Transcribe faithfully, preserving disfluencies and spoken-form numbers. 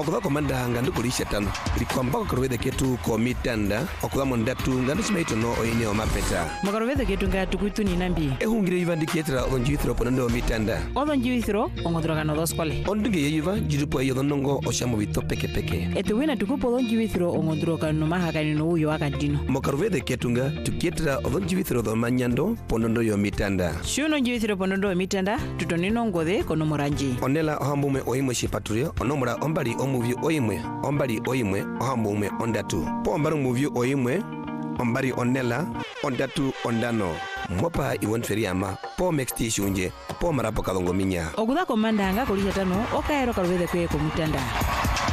okuda komanda ngandu kulisha tano likwamba korwede ketu komitanda okuda mondatu ngandu simaito no oyine o mapeta makorwede ketu ngatu kuitu ni nambi ehungire ivandi ketra onjithro ponondo mitanda odonjithro ongodroga no doskole ondige yiva jirupo yodonongo oshamu bito peke peke etuwina tukupo odonjithro ongodroga no mahakani no uyo akadino mokorwede ketunga tuketra odonjithro do manyando ponondo yo mitanda shuno njithro ponondo yo mitanda tutonino ngode kono moranji onela ohambume oyimwe shipaturio onomura ombali omuvyu oyimwe ombali oyimwe ohambume ondatu po ombari omuvyu oyimwe ombari onela ondatu ondano mopa iwon feriama po mexti shunje po marapo kalongo minya okuda komanda anga kulisha tano okaero kalwede kwe komutanda